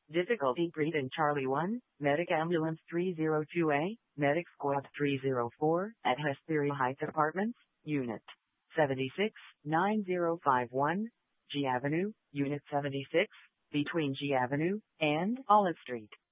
Difficulty breathing Charlie 1, Medic Ambulance 302A, Medic Squad 304, at Hesperia Heights Apartments, Unit 76, 9051, G Avenue, Unit 76, between G Avenue and Olive Street.